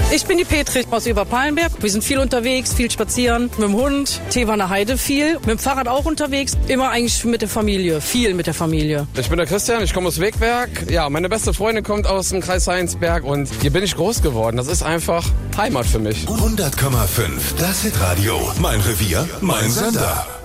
Ich bin die Petri aus Überpallenberg. Wir sind viel unterwegs, viel spazieren. Mit dem Hund, Teewanner Heide viel. Mit dem Fahrrad auch unterwegs. Immer eigentlich mit der Familie. Viel mit der Familie. Ich bin der Christian, ich komme aus Wegwerk. Ja, meine beste Freundin kommt aus dem Kreis Heinsberg und hier bin ich groß geworden. Das ist einfach Heimat für mich. 100,5. Das Hitradio. Mein Revier, mein Sender.